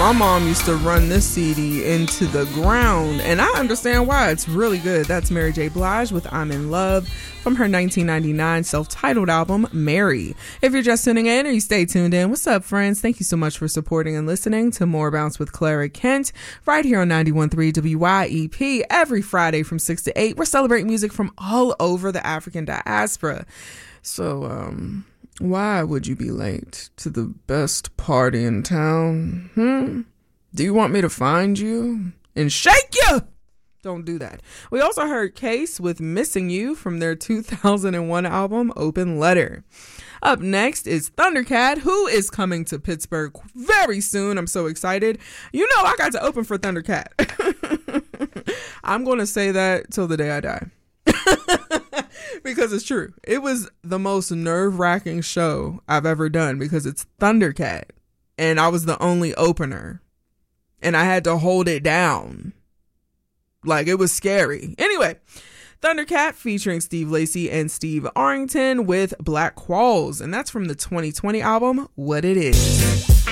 My mom used to run this CD into the ground, and I understand why. It's really good. That's Mary J. Blige with I'm in Love from her 1999 self-titled album, Mary. If you're just tuning in or you stay tuned in, what's up, friends? Thank you so much for supporting and listening to More Bounce with Clara Kent right here on 91.3 WYEP every Friday from 6 to 8. We're celebrating music from all over the African diaspora. So, why would you be late to the best party in town? Do you want me to find you and shake you? Don't do that. We also heard Case with Missing You from their 2001 album, Open Letter. Up next is Thundercat, who is coming to Pittsburgh very soon. I'm so excited. You know, I got to open for Thundercat. I'm going to say that till the day I die. Because it's true. It was the most nerve-wracking show I've ever done because it's Thundercat. And I was the only opener. And I had to hold it down. Like, it was scary. Anyway, Thundercat featuring Steve Lacy and Steve Arrington with Black Qualls. And that's from the 2020 album, What It Is.